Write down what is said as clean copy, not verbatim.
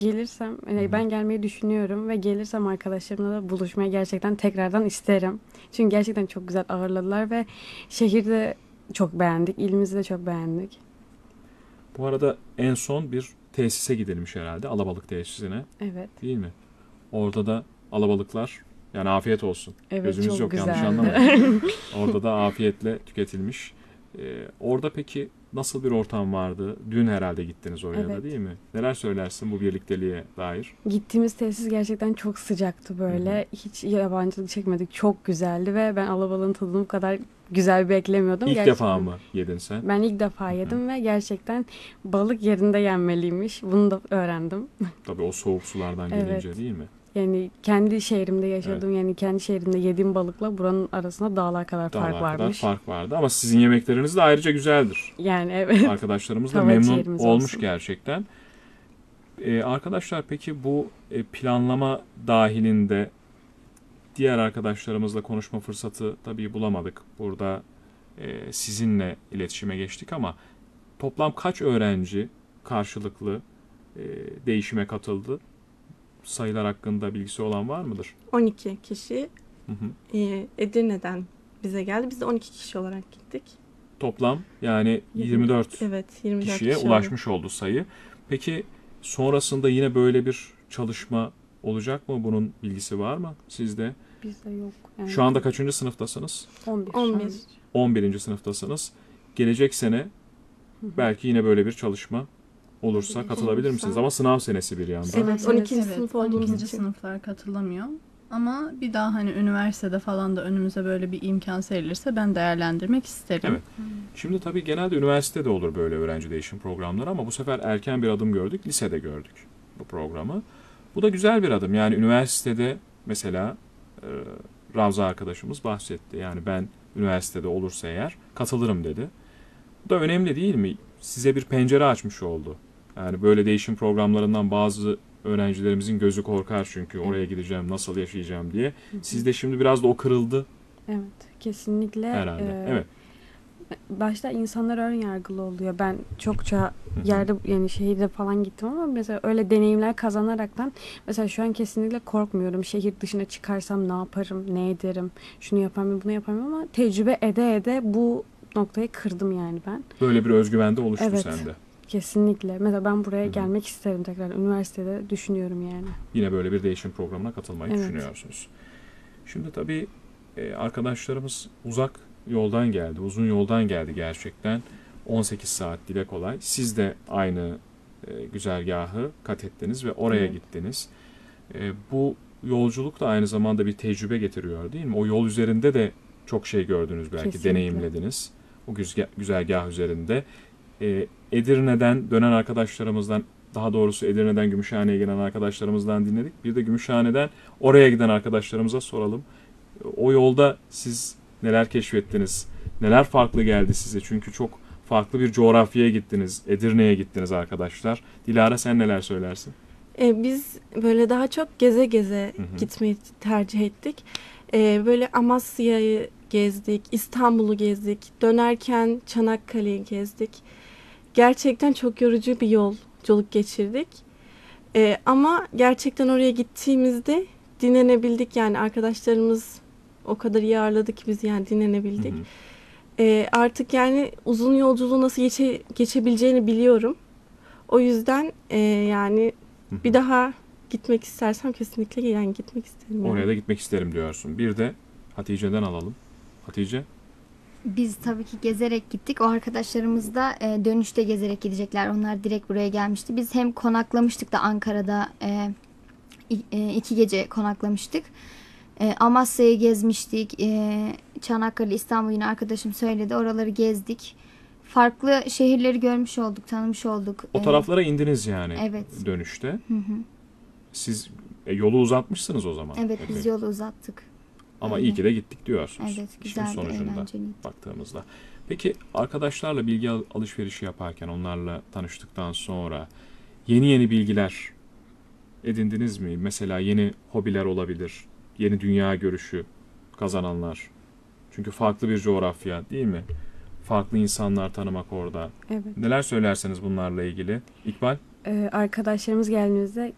Gelirsem, Hı hı. ben gelmeyi düşünüyorum ve gelirsem arkadaşlarımla da buluşmayı gerçekten tekrardan isterim. Çünkü gerçekten çok güzel ağırladılar ve şehirde çok beğendik, ilimizi de çok beğendik. Bu arada en son bir tesise gidilmiş herhalde. Alabalık tesisine. Evet, Değil mi? Orada da alabalıklar, yani afiyet olsun. evet Gözünüz çok yok, yanlış güzeldi. anlamayın. Orada da afiyetle tüketilmiş. Orada peki nasıl bir ortam vardı? Dün herhalde gittiniz oraya Evet. da, değil mi? Neler söylersin bu birlikteliğe dair? Gittiğimiz tesis gerçekten çok sıcaktı Hı hı. böyle. Hiç yabancılık çekmedik. Çok güzeldi ve ben alabalığın tadını bu kadar güzel beklemiyordum. İlk defa Gerçekten mı yedin sen? ben ilk defa Hı hı. yedim ve gerçekten balık yerinde yenmeliymiş. Bunu da öğrendim. Tabii o soğuk sulardan Evet. gelince, değil mi? Yani kendi şehrimde Evet. yaşadığım yani kendi şehrimde yediğim balıkla buranın arasında dağlar kadar fark Dağlar kadar varmış. fark vardı ama sizin yemekleriniz de ayrıca güzeldir. Yani evet. Arkadaşlarımız da Tava memnun ciğerimiz olmuş olsun. gerçekten. Arkadaşlar peki bu planlama dahilinde diğer arkadaşlarımızla konuşma fırsatı tabii bulamadık. Burada sizinle iletişime geçtik ama toplam kaç öğrenci karşılıklı değişime katıldı? Sayılar hakkında bilgisi olan var mıdır? 12 kişi Hı hı. Edirne'den bize geldi. Biz de 12 kişi olarak gittik. Toplam yani 24 Evet, 24 kişiye kişi ulaşmış oldu sayı. Peki sonrasında yine böyle bir çalışma olacak mı? Bunun bilgisi var mı sizde? Bizde yok. Yani Şu anda kaçıncı sınıftasınız? 11. 11. 11. sınıftasınız. Gelecek sene belki yine böyle bir çalışma olursa Olabilir. katılabilir Olursa. misiniz? Ama sınav senesi bir yandan. Evet, 12. sınıf olduğumuz 12. için. sınıflar katılamıyor. Ama bir daha hani üniversitede falan da önümüze böyle bir imkan serilirse ben değerlendirmek isterim. Evet. Şimdi tabii genelde üniversitede olur böyle öğrenci değişim programları ama bu sefer erken bir adım gördük. Lisede gördük bu programı. Bu da güzel bir adım. Yani üniversitede mesela Ravza arkadaşımız bahsetti. Yani ben üniversitede olursa eğer katılırım dedi. Bu da önemli değil mi? Size bir pencere açmış oldu. Yani böyle değişim programlarından bazı öğrencilerimizin gözü korkar çünkü oraya gideceğim, nasıl yaşayacağım diye. Sizde şimdi biraz da o kırıldı Evet, kesinlikle. herhalde. Evet. Başta insanlar ön yargılı oluyor. Ben çokça Hı hı. yerde yani şehirde falan gittim ama mesela öyle deneyimler kazanaraktan mesela şu an kesinlikle korkmuyorum. Şehir dışına çıkarsam ne yaparım, ne ederim, şunu yapar mıyım, bunu yapar mıyım ama tecrübe ede ede bu noktayı kırdım yani ben. Böyle bir özgüven de oluştu Evet. sende. Kesinlikle. Mesela ben buraya Hı hı. gelmek isterim tekrar. Üniversitede düşünüyorum yani. Yine böyle bir değişim programına katılmayı Evet. düşünüyorsunuz. Şimdi tabii arkadaşlarımız uzak yoldan geldi, uzun yoldan geldi gerçekten. 18 saat dile kolay. Siz de aynı güzergahı kat ettiniz ve oraya Evet. gittiniz. Bu yolculuk da aynı zamanda bir tecrübe getiriyor, değil mi? O yol üzerinde de çok şey gördünüz belki, Kesinlikle. deneyimlediniz. O güzergah üzerinde. Edirne'den dönen arkadaşlarımızdan, daha doğrusu Edirne'den Gümüşhane'ye gelen arkadaşlarımızdan dinledik. Bir de Gümüşhane'den oraya giden arkadaşlarımıza soralım. O yolda siz neler keşfettiniz? Neler farklı geldi size? Çünkü çok farklı bir coğrafyaya gittiniz. Edirne'ye gittiniz arkadaşlar. Dilara, sen neler söylersin? Biz böyle daha çok geze geze Hı hı. gitmeyi tercih ettik. Böyle Amasya'yı gezdik, İstanbul'u gezdik, dönerken Çanakkale'yi gezdik. Gerçekten çok yorucu bir yolculuk geçirdik. Ama gerçekten oraya gittiğimizde dinlenebildik, yani arkadaşlarımız o kadar iyi ağırladı ki biz yani dinlenebildik. Hı hı. Artık yani uzun yolculuğu nasıl geçebileceğini biliyorum. O yüzden yani Hı hı. bir daha gitmek istersem kesinlikle yani gitmek isterim. Oraya Yani. da gitmek isterim diyorsun. Bir de Hatice'den alalım. Hatice? Biz tabii ki gezerek gittik. O arkadaşlarımız da dönüşte gezerek gidecekler. Onlar direkt buraya gelmişti. Biz hem konaklamıştık da Ankara'da 2 gece konaklamıştık. Amasya'yı gezmiştik. Çanakkale, İstanbul yine arkadaşım söyledi. Oraları gezdik. Farklı şehirleri görmüş olduk, tanımış olduk. O taraflara indiniz yani Evet. dönüşte. Hı hı. Siz yolu uzatmışsınız o zaman. Evet, biz epey. yolu uzattık. Ama Öyle. iyi ki de gittik diyorsunuz. Evet, İşin güzeldi, sonucunda eğlenceliydi. baktığımızda. Peki arkadaşlarla bilgi alışverişi yaparken, onlarla tanıştıktan sonra yeni bilgiler edindiniz mi? Mesela yeni hobiler olabilir, yeni dünya görüşü kazananlar. Çünkü farklı bir coğrafya, değil mi? Farklı insanlar tanımak orada. Evet. Neler söylerseniz bunlarla ilgili? İkbal? Arkadaşlarımız geldiğimizde